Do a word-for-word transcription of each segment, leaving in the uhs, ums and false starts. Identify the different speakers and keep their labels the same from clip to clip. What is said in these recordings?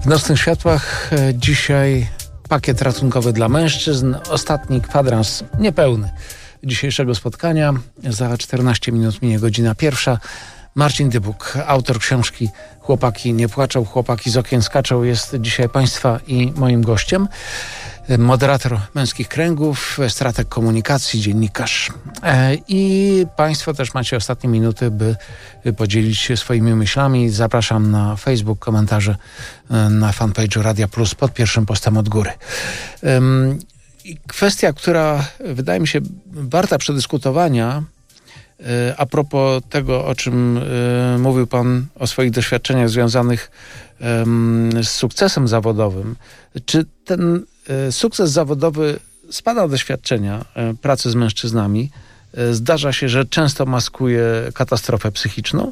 Speaker 1: W Nocnych Światłach dzisiaj pakiet ratunkowy dla mężczyzn. Ostatni kwadrans niepełny dzisiejszego spotkania. Za czternaście minut minie godzina pierwsza. Marcin Dybuk, autor książki Chłopaki nie płaczą, chłopaki z okien skaczą, jest dzisiaj Państwa i moim gościem. Moderator Męskich Kręgów, strateg komunikacji, dziennikarz. I Państwo też macie ostatnie minuty, by podzielić się swoimi myślami. Zapraszam na Facebook, komentarze na fanpage'u Radia Plus pod pierwszym postem od góry. Kwestia, która wydaje mi się warta przedyskutowania, a propos tego, o czym mówił Pan, o swoich doświadczeniach związanych z sukcesem zawodowym. Czy ten sukces zawodowy spada doświadczenia pracy z mężczyznami? Zdarza się, że często maskuje katastrofę psychiczną?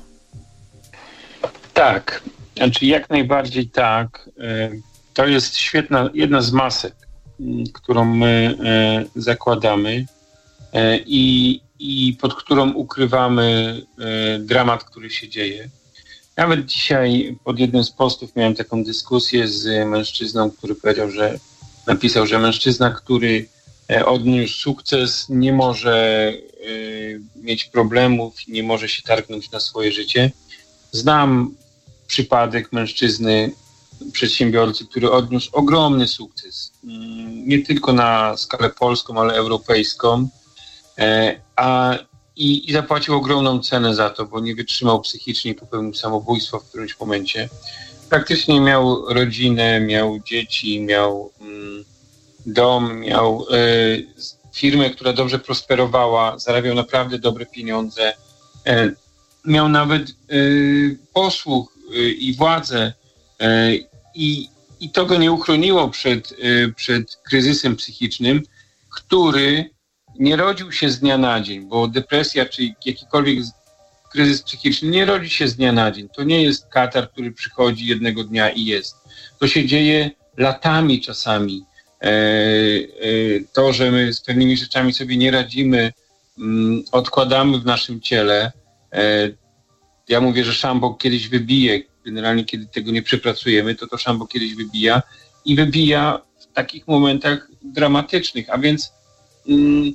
Speaker 2: Tak, znaczy jak najbardziej tak. To jest świetna, jedna z masek, którą my zakładamy i, i pod którą ukrywamy dramat, który się dzieje. Nawet dzisiaj pod jednym z postów miałem taką dyskusję z mężczyzną, który powiedział, że napisał, że mężczyzna, który odniósł sukces, nie może mieć problemów, nie może się targnąć na swoje życie. Znam przypadek mężczyzny, przedsiębiorcy, który odniósł ogromny sukces. Nie tylko na skalę polską, ale europejską. A, i, i zapłacił ogromną cenę za to, bo nie wytrzymał psychicznie i popełnił samobójstwo w którymś momencie. Praktycznie miał rodzinę, miał dzieci, miał mm, dom, miał y, firmę, która dobrze prosperowała, zarabiał naprawdę dobre pieniądze. Y, miał nawet y, posłuch y, i władzę y, i, i to go nie uchroniło przed, y, przed kryzysem psychicznym, który nie rodził się z dnia na dzień, bo depresja czy jakikolwiek kryzys psychiczny nie rodzi się z dnia na dzień. To nie jest katar, który przychodzi jednego dnia i jest. To się dzieje latami czasami. E, e, to, że my z pewnymi rzeczami sobie nie radzimy, m, odkładamy w naszym ciele. E, ja mówię, że szambo kiedyś wybije. Generalnie, kiedy tego nie przepracujemy, to to szambo kiedyś wybija i wybija w takich momentach dramatycznych. A więc m,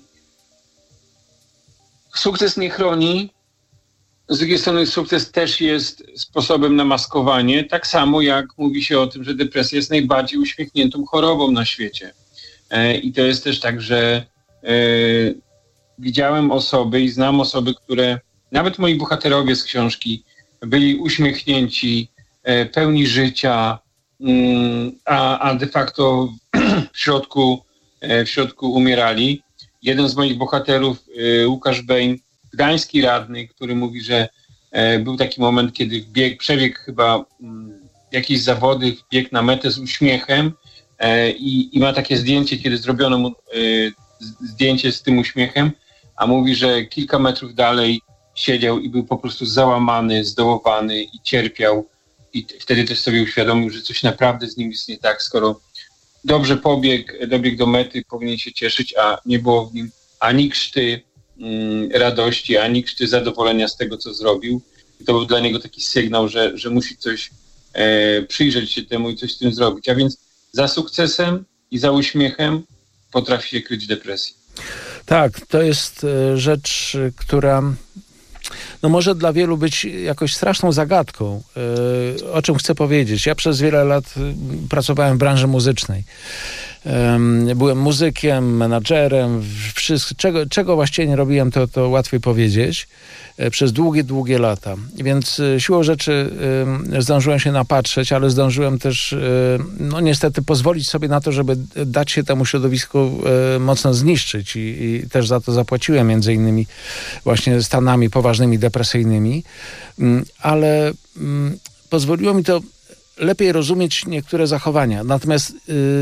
Speaker 2: sukces nie chroni. Z drugiej strony sukces też jest sposobem na maskowanie, tak samo jak mówi się o tym, że depresja jest najbardziej uśmiechniętą chorobą na świecie. E, I to jest też tak, że e, widziałem osoby i znam osoby, które, nawet moi bohaterowie z książki, byli uśmiechnięci, e, pełni życia, mm, a, a de facto w środku, e, w środku umierali. Jeden z moich bohaterów, e, Łukasz Bejn, gdański radny, który mówi, że e, był taki moment, kiedy wbiegł, przebiegł chyba m, jakieś zawody, wbiegł na metę z uśmiechem e, i, i ma takie zdjęcie, kiedy zrobiono mu e, zdjęcie z tym uśmiechem, a mówi, że kilka metrów dalej siedział i był po prostu załamany, zdołowany i cierpiał i t- wtedy też sobie uświadomił, że coś naprawdę z nim jest nie tak, skoro dobrze pobiegł, dobiegł do mety, powinien się cieszyć, a nie było w nim ani krzty radości, ani krzty zadowolenia z tego, co zrobił. I to był dla niego taki sygnał, że, że musi coś e, przyjrzeć się temu i coś z tym zrobić. A więc za sukcesem i za uśmiechem potrafi się kryć depresja.
Speaker 1: Tak, to jest rzecz, która no może dla wielu być jakoś straszną zagadką. O czym chcę powiedzieć? Ja przez wiele lat pracowałem w branży muzycznej. Byłem muzykiem, menadżerem, wszystko, czego, czego właściwie nie robiłem, to, to łatwiej powiedzieć, przez długie, długie lata. Więc siłą rzeczy zdążyłem się napatrzeć, ale zdążyłem też, no niestety, pozwolić sobie na to, żeby dać się temu środowisku mocno zniszczyć i, i też za to zapłaciłem, między innymi właśnie stanami poważnymi, depresyjnymi, ale pozwoliło mi to lepiej rozumieć niektóre zachowania. Natomiast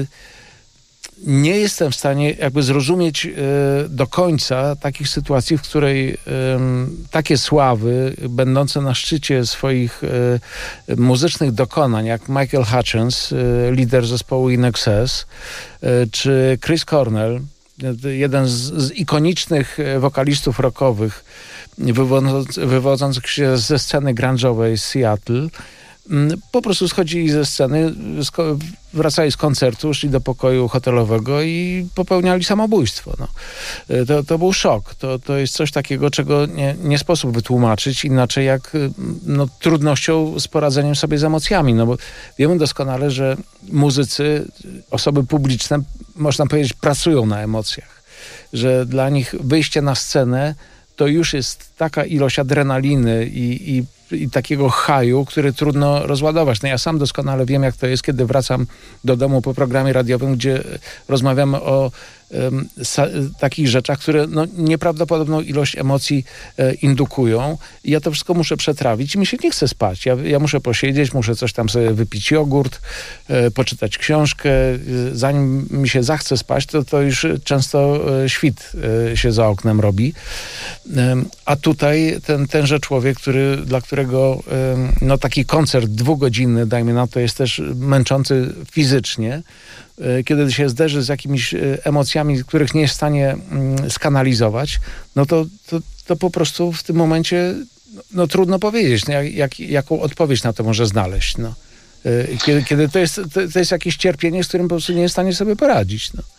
Speaker 1: nie jestem w stanie jakby zrozumieć y, do końca takich sytuacji, w której y, takie sławy, będące na szczycie swoich y, muzycznych dokonań, jak Michael Hutchence, y, lider zespołu In Excess, y, czy Chris Cornell, y, jeden z, z ikonicznych wokalistów rockowych, wywodzących się ze sceny grunge'owej z Seattle, po prostu schodzili ze sceny, wracali z koncertu, szli do pokoju hotelowego i popełniali samobójstwo. No. To, to był szok. To, to jest coś takiego, czego nie, nie sposób wytłumaczyć inaczej jak no, trudnością z poradzeniem sobie z emocjami. No bo wiemy doskonale, że muzycy, osoby publiczne, można powiedzieć, pracują na emocjach. Że dla nich wyjście na scenę to już jest taka ilość adrenaliny i, i, i takiego haju, który trudno rozładować. No ja sam doskonale wiem, jak to jest, kiedy wracam do domu po programie radiowym, gdzie rozmawiamy o um, sa, takich rzeczach, które no, nieprawdopodobną ilość emocji e, indukują. I ja to wszystko muszę przetrawić i mi się nie chce spać. Ja, ja muszę posiedzieć, muszę coś tam sobie wypić jogurt, e, poczytać książkę. E, zanim mi się zachce spać, to, to już często e, świt e, się za oknem robi. E, a tutaj ten, tenże człowiek, który, dla którego e, no, taki koncert dwugodzinny, dajmy na to, jest też męczący fizycznie, kiedy się zderzy z jakimiś emocjami, których nie jest w stanie skanalizować, no to, to, to po prostu w tym momencie no, trudno powiedzieć, no, jak, jak, jaką odpowiedź na to może znaleźć. No. Kiedy, kiedy to, jest, to, to jest jakieś cierpienie, z którym po prostu nie jest w stanie sobie poradzić. No.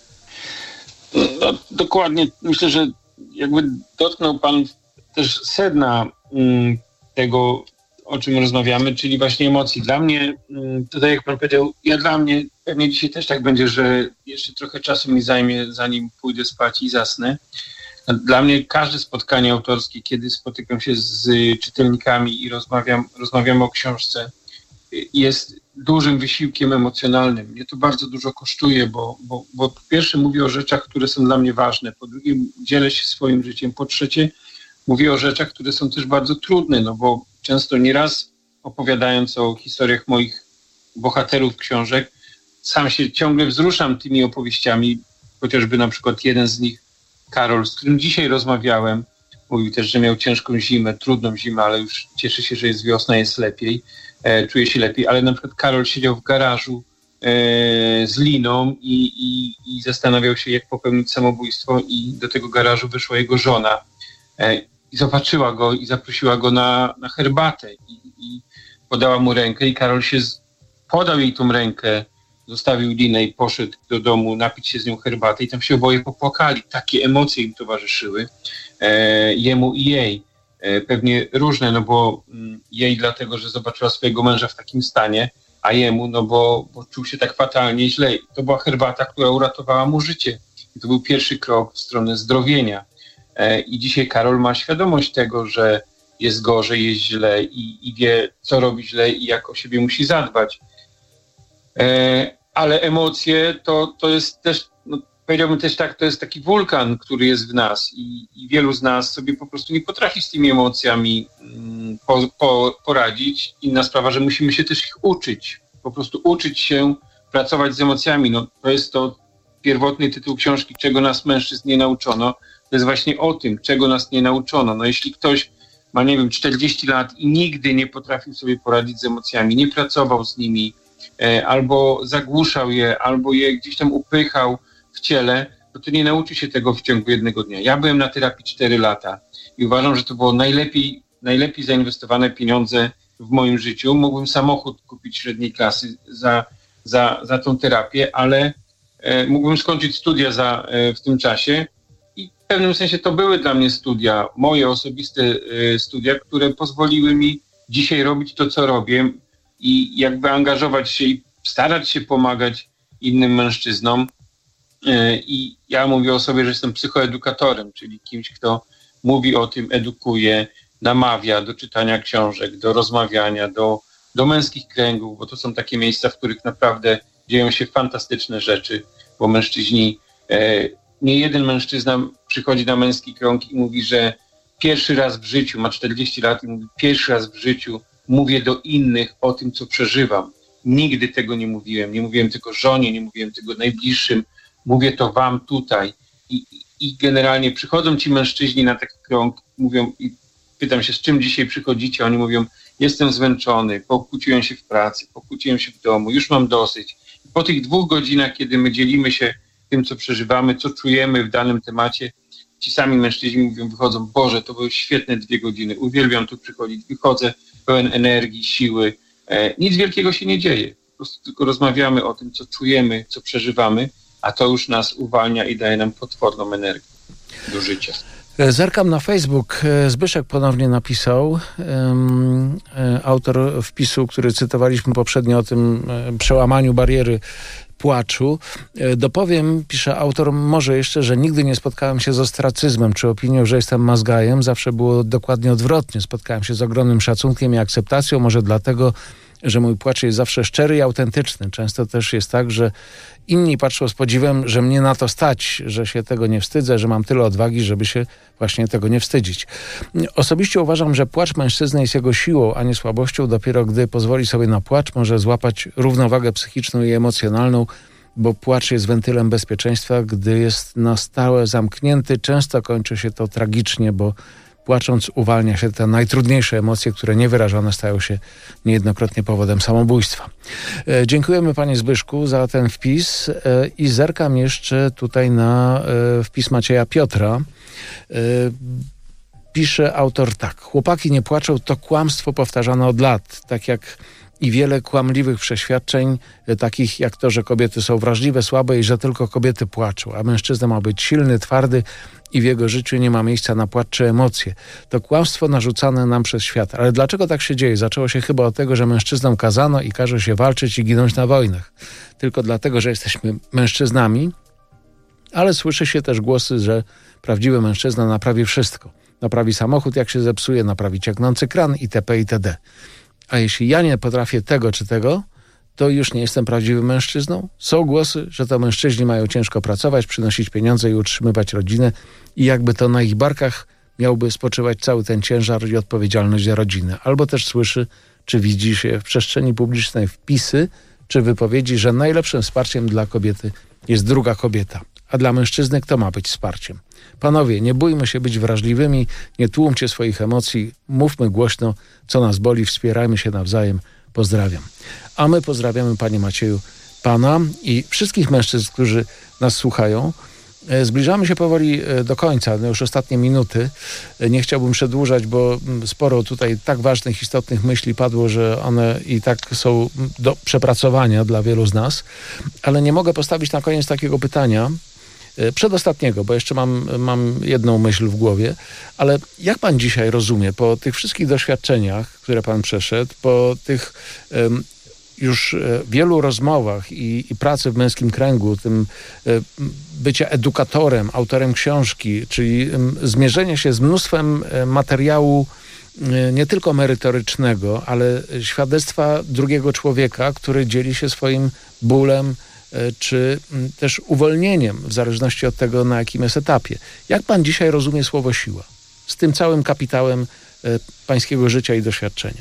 Speaker 2: No, dokładnie. Myślę, że jakby dotknął pan też sedna mm, tego, o czym rozmawiamy, czyli właśnie emocji. Dla mnie, tutaj jak pan powiedział, ja dla mnie, pewnie dzisiaj też tak będzie, że jeszcze trochę czasu mi zajmie, zanim pójdę spać i zasnę. Dla mnie każde spotkanie autorskie, kiedy spotykam się z czytelnikami i rozmawiam, rozmawiamy o książce, jest dużym wysiłkiem emocjonalnym. Mnie to bardzo dużo kosztuje, bo, bo, bo po pierwsze mówię o rzeczach, które są dla mnie ważne, po drugie dzielę się swoim życiem, po trzecie mówię o rzeczach, które są też bardzo trudne, no bo często nieraz opowiadając o historiach moich bohaterów książek, sam się ciągle wzruszam tymi opowieściami, chociażby na przykład jeden z nich, Karol, z którym dzisiaj rozmawiałem, mówił też, że miał ciężką zimę, trudną zimę, ale już cieszy się, że jest wiosna, jest lepiej, e, czuje się lepiej, ale na przykład Karol siedział w garażu e, z liną i, i, i zastanawiał się, jak popełnić samobójstwo i do tego garażu wyszła jego żona. E, I zobaczyła go i zaprosiła go na, na herbatę i, i podała mu rękę i Karol się z, podał jej tą rękę, zostawił linę i poszedł do domu napić się z nią herbatę i tam się oboje popłakali. Takie emocje im towarzyszyły, e, jemu i jej. E, pewnie różne, no bo m, jej dlatego, że zobaczyła swojego męża w takim stanie, a jemu, no bo, bo czuł się tak fatalnie źle. To była herbata, która uratowała mu życie. I to był pierwszy krok w stronę zdrowienia. I dzisiaj Karol ma świadomość tego, że jest gorzej, jest źle i, i wie, co robi źle i jak o siebie musi zadbać. E, ale emocje to, to jest też, no, powiedziałbym też tak, to jest taki wulkan, który jest w nas i, i wielu z nas sobie po prostu nie potrafi z tymi emocjami mm, po, po, poradzić. Inna sprawa, że musimy się też ich uczyć. Po prostu uczyć się pracować z emocjami. No, to jest to pierwotny tytuł książki, czego nas mężczyzn nie nauczono. To jest właśnie o tym, czego nas nie nauczono. No jeśli ktoś ma, nie wiem, czterdzieści lat i nigdy nie potrafił sobie poradzić z emocjami, nie pracował z nimi, e, albo zagłuszał je, albo je gdzieś tam upychał w ciele, to, to nie nauczy się tego w ciągu jednego dnia. Ja byłem na terapii cztery lata i uważam, że to było najlepiej, najlepiej zainwestowane pieniądze w moim życiu. Mógłbym samochód kupić średniej klasy za, za, za tą terapię, ale e, mógłbym skończyć studia za, e, w tym czasie. I w pewnym sensie to były dla mnie studia, moje osobiste y, studia, które pozwoliły mi dzisiaj robić to, co robię i jakby angażować się i starać się pomagać innym mężczyznom. Y, I ja mówię o sobie, że jestem psychoedukatorem, czyli kimś, kto mówi o tym, edukuje, namawia do czytania książek, do rozmawiania, do, do męskich kręgów, bo to są takie miejsca, w których naprawdę dzieją się fantastyczne rzeczy, bo mężczyźni... Y, Nie jeden mężczyzna przychodzi na męski krąg i mówi, że pierwszy raz w życiu, ma czterdzieści lat i mówi, pierwszy raz w życiu mówię do innych o tym, co przeżywam. Nigdy tego nie mówiłem. Nie mówiłem tego żonie, nie mówiłem tego najbliższym. Mówię to wam tutaj. I, i generalnie przychodzą ci mężczyźni na taki krąg, mówią i pytam się, z czym dzisiaj przychodzicie? Oni mówią, jestem zmęczony, pokłóciłem się w pracy, pokłóciłem się w domu, już mam dosyć. I po tych dwóch godzinach, kiedy my dzielimy się tym, co przeżywamy, co czujemy w danym temacie, ci sami mężczyźni mówią, wychodzą, Boże, to były świetne dwie godziny, uwielbiam tu przychodzić, wychodzę pełen energii, siły, Nic wielkiego się nie dzieje. Po prostu tylko rozmawiamy o tym, co czujemy, co przeżywamy, a to już nas uwalnia i daje nam potworną energię do życia.
Speaker 1: Zerkam na Facebook. Zbyszek ponownie napisał, um, autor wpisu, który cytowaliśmy poprzednio o tym przełamaniu bariery płaczu. Dopowiem, pisze autor, może jeszcze, że nigdy nie spotkałem się z ostracyzmem czy opinią, że jestem mazgajem. Zawsze było dokładnie odwrotnie. Spotkałem się z ogromnym szacunkiem i akceptacją. Może dlatego, że mój płacz jest zawsze szczery i autentyczny. Często też jest tak, że inni patrzą z podziwem, że mnie na to stać, że się tego nie wstydzę, że mam tyle odwagi, żeby się właśnie tego nie wstydzić. Osobiście uważam, że płacz mężczyzny jest jego siłą, a nie słabością. Dopiero gdy pozwoli sobie na płacz, może złapać równowagę psychiczną i emocjonalną, bo płacz jest wentylem bezpieczeństwa. Gdy jest na stałe zamknięty, często kończy się to tragicznie, bo płacząc uwalnia się te najtrudniejsze emocje, które niewyrażone stają się niejednokrotnie powodem samobójstwa. E, dziękujemy panie Zbyszku za ten wpis e, i zerkam jeszcze tutaj na e, wpis Macieja Piotra. E, pisze autor tak. Chłopaki nie płaczą, to kłamstwo powtarzane od lat, tak jak i wiele kłamliwych przeświadczeń, e, takich jak to, że kobiety są wrażliwe, słabe i że tylko kobiety płaczą, a mężczyzna ma być silny, twardy i w jego życiu nie ma miejsca na płacz czy emocje. To kłamstwo narzucane nam przez świat. Ale dlaczego tak się dzieje? Zaczęło się chyba od tego, że mężczyznom kazano i każe się walczyć i ginąć na wojnach. Tylko dlatego, że jesteśmy mężczyznami, ale słyszy się też głosy, że prawdziwy mężczyzna naprawi wszystko. Naprawi samochód, jak się zepsuje, naprawi cieknący kran itp. itd. A jeśli ja nie potrafię tego czy tego, to już nie jestem prawdziwym mężczyzną? Są głosy, że to mężczyźni mają ciężko pracować, przynosić pieniądze i utrzymywać rodzinę i jakby to na ich barkach miałby spoczywać cały ten ciężar i odpowiedzialność za rodzinę. Albo też słyszy, czy widzi się w przestrzeni publicznej wpisy, czy wypowiedzi, że najlepszym wsparciem dla kobiety jest druga kobieta. A dla mężczyzny kto ma być wsparciem? Panowie, nie bójmy się być wrażliwymi, nie tłumcie swoich emocji, mówmy głośno, co nas boli, wspierajmy się nawzajem. Pozdrawiam. A my pozdrawiamy, panie Macieju, pana i wszystkich mężczyzn, którzy nas słuchają. Zbliżamy się powoli do końca, no już ostatnie minuty. Nie chciałbym przedłużać, bo sporo tutaj tak ważnych, istotnych myśli padło, że one i tak są do przepracowania dla wielu z nas. Ale nie mogę postawić na koniec takiego pytania, przedostatniego, bo jeszcze mam, mam jedną myśl w głowie, ale jak pan dzisiaj rozumie, po tych wszystkich doświadczeniach, które pan przeszedł, po tych um, już wielu rozmowach i, i pracy w męskim kręgu, tym um, bycia edukatorem, autorem książki, czyli um, zmierzenie się z mnóstwem um, materiału um, nie tylko merytorycznego, ale świadectwa drugiego człowieka, który dzieli się swoim bólem, czy też uwolnieniem, w zależności od tego, na jakim jest etapie. Jak pan dzisiaj rozumie słowo siła? Z tym całym kapitałem pańskiego życia i doświadczenia.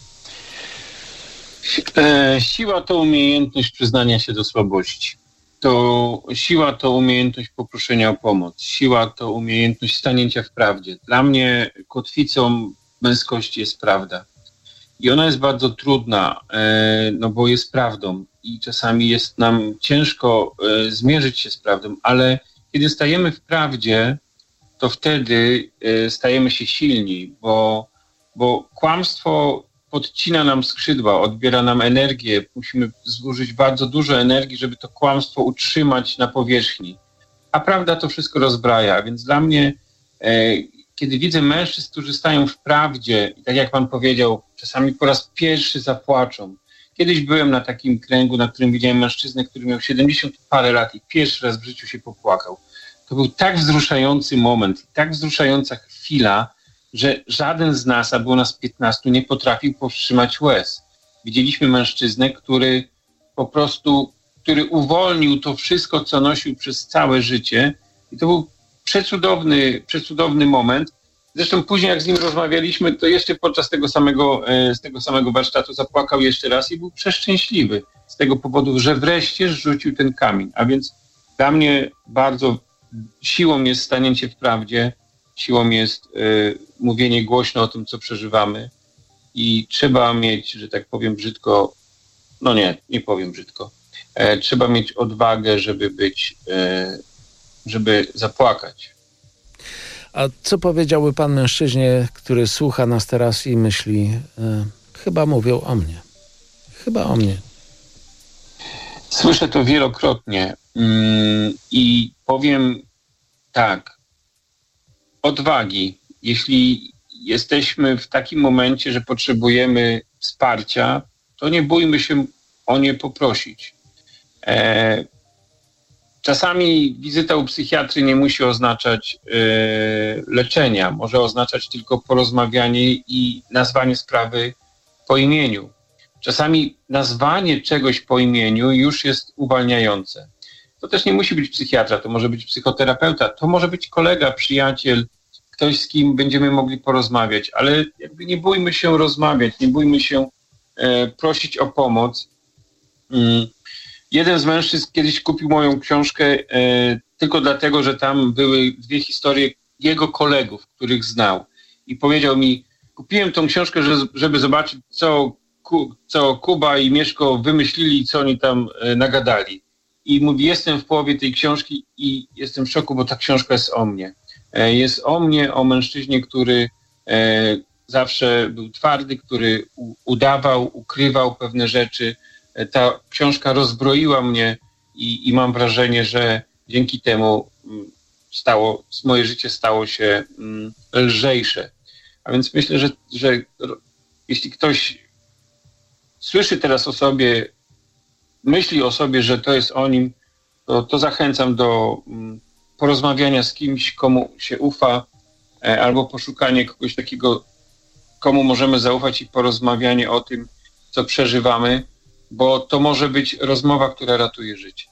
Speaker 2: Siła to umiejętność przyznania się do słabości. To siła to umiejętność poproszenia o pomoc. Siła to umiejętność stanięcia w prawdzie. Dla mnie kotwicą męskości jest prawda. I ona jest bardzo trudna, no bo jest prawdą i czasami jest nam ciężko zmierzyć się z prawdą, ale kiedy stajemy w prawdzie, to wtedy stajemy się silni, bo, bo kłamstwo podcina nam skrzydła, odbiera nam energię. Musimy zużyć bardzo dużo energii, żeby to kłamstwo utrzymać na powierzchni. A prawda to wszystko rozbraja, więc dla mnie kiedy widzę mężczyzn, którzy stają w prawdzie i tak jak pan powiedział, czasami po raz pierwszy zapłaczą. Kiedyś byłem na takim kręgu, na którym widziałem mężczyznę, który miał siedemdziesiąt parę lat i pierwszy raz w życiu się popłakał. To był tak wzruszający moment, tak wzruszająca chwila, że żaden z nas, a było nas piętnastu, nie potrafił powstrzymać łez. Widzieliśmy mężczyznę, który po prostu, który uwolnił to wszystko, co nosił przez całe życie i to był Przecudowny, przecudowny moment. Zresztą później jak z nim rozmawialiśmy, to jeszcze podczas tego samego, z tego samego warsztatu zapłakał jeszcze raz i był przeszczęśliwy z tego powodu, że wreszcie zrzucił ten kamień. A więc dla mnie bardzo siłą jest stanięcie w prawdzie, siłą jest y, mówienie głośno o tym, co przeżywamy i trzeba mieć, że tak powiem brzydko, no nie, nie powiem brzydko, e, trzeba mieć odwagę, żeby być... E, żeby zapłakać.
Speaker 1: A co powiedziałby pan mężczyźnie, który słucha nas teraz i myśli, e, chyba mówią o mnie? chyba o mnie.
Speaker 2: Słyszę to wielokrotnie mm, i powiem tak, odwagi. Jeśli jesteśmy w takim momencie, że potrzebujemy wsparcia, to nie bójmy się o nie poprosić. E, czasami wizyta u psychiatry nie musi oznaczać e, leczenia, może oznaczać tylko porozmawianie i nazwanie sprawy po imieniu. Czasami nazwanie czegoś po imieniu już jest uwalniające. To też nie musi być psychiatra, to może być psychoterapeuta, to może być kolega, przyjaciel, ktoś, z kim będziemy mogli porozmawiać, ale jakby nie bójmy się rozmawiać, nie bójmy się e, prosić o pomoc. Mm. Jeden z mężczyzn kiedyś kupił moją książkę e, tylko dlatego, że tam były dwie historie jego kolegów, których znał. I powiedział mi, kupiłem tą książkę, żeby zobaczyć, co, co Kuba i Mieszko wymyślili i co oni tam e, nagadali. I mówi, jestem w połowie tej książki i jestem w szoku, bo ta książka jest o mnie. Jest o mnie, o mężczyźnie, który e, zawsze był twardy, który u, udawał, ukrywał pewne rzeczy. E, ta książka rozbroiła mnie i, i mam wrażenie, że dzięki temu m, stało, moje życie stało się m, lżejsze. A więc myślę, że, że jeśli ktoś słyszy teraz o sobie, myśli o sobie, że to jest o nim, to, to zachęcam do m, porozmawiania z kimś, komu się ufa, albo poszukanie kogoś takiego, komu możemy zaufać i porozmawianie o tym, co przeżywamy, bo to może być rozmowa, która ratuje życie.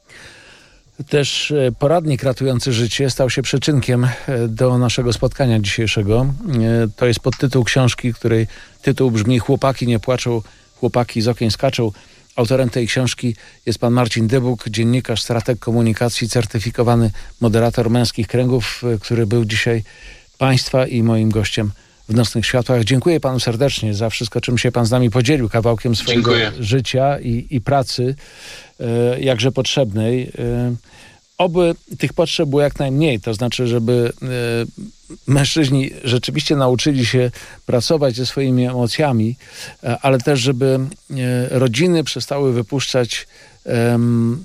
Speaker 1: Też poradnik ratujący życie stał się przyczynkiem do naszego spotkania dzisiejszego. To jest podtytuł książki, której tytuł brzmi Chłopaki nie płaczą, chłopaki z okien skaczą. Autorem tej książki jest pan Marcin Dybuk, dziennikarz, strateg komunikacji, certyfikowany moderator Męskich Kręgów, który był dzisiaj państwa i moim gościem w Nocnych Światłach. Dziękuję panu serdecznie za wszystko, czym się pan z nami podzielił, kawałkiem swojego Dziękuję. życia i, i pracy, e, jakże potrzebnej. E, oby tych potrzeb było jak najmniej, to znaczy, żeby e, mężczyźni rzeczywiście nauczyli się pracować ze swoimi emocjami, e, ale też, żeby e, rodziny przestały wypuszczać e,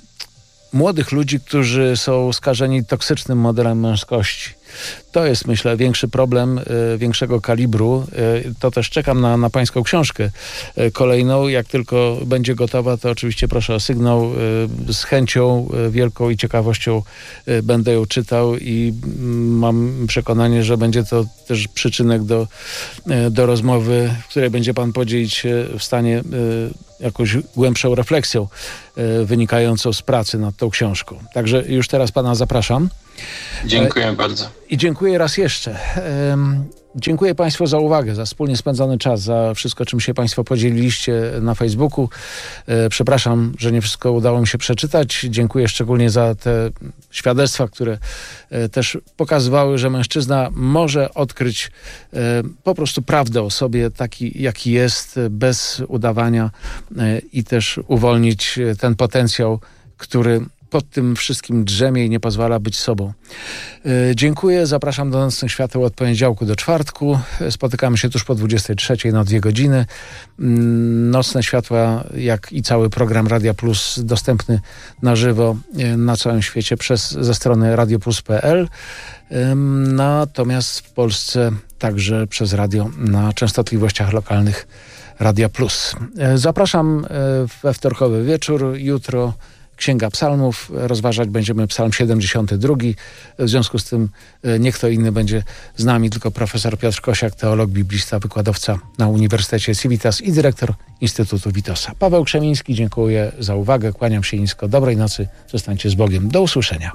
Speaker 1: młodych ludzi, którzy są skażeni toksycznym modelem męskości. To jest, myślę, większy problem y, większego kalibru. Y, to też czekam na, na pańską książkę y, kolejną. Jak tylko będzie gotowa, to oczywiście proszę o sygnał. Y, z chęcią y, wielką i ciekawością y, będę ją czytał i y, mam przekonanie, że będzie to też przyczynek do, y, do rozmowy, w której będzie pan podzielić się w stanie y, jakąś głębszą refleksją y, wynikającą z pracy nad tą książką. Także już teraz pana zapraszam.
Speaker 2: Dziękuję bardzo.
Speaker 1: I dziękuję raz jeszcze. Dziękuję państwu za uwagę, za wspólnie spędzony czas, za wszystko, czym się państwo podzieliliście na Facebooku. Przepraszam, że nie wszystko udało mi się przeczytać. Dziękuję szczególnie za te świadectwa, które też pokazywały, że mężczyzna może odkryć po prostu prawdę o sobie, taki jaki jest, bez udawania i też uwolnić ten potencjał, który pod tym wszystkim drzemie i nie pozwala być sobą. Yy, dziękuję, zapraszam do Nocnych Świateł od poniedziałku do czwartku. Spotykamy się tuż po dwudziestej trzeciej na dwie godziny. Yy, Nocne Światła, jak i cały program Radia Plus, dostępny na żywo yy, na całym świecie przez ze strony radioplus kropka p l. Yy, natomiast w Polsce także przez radio na częstotliwościach lokalnych Radia Plus. Yy, zapraszam yy, we wtorkowy wieczór. Jutro Księga Psalmów. Rozważać będziemy Psalm siedemdziesiąty drugi. W związku z tym nie kto inny będzie z nami, tylko profesor Piotr Kosiak, teolog, biblista, wykładowca na Uniwersytecie Civitas i dyrektor Instytutu Witosa. Paweł Krzemiński, dziękuję za uwagę. Kłaniam się nisko. Dobrej nocy. Zostańcie z Bogiem. Do usłyszenia.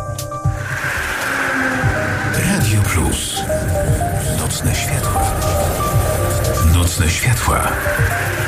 Speaker 3: Radio Plus. Nocne Światła. Nocne Światła.